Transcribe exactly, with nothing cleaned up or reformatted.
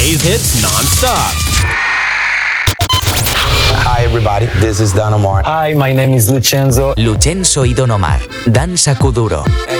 today's hits non-stop. Hi everybody, this is Don Omar. Hi, my name is Lucenzo. Lucenzo y Don Omar. Danza Kuduro.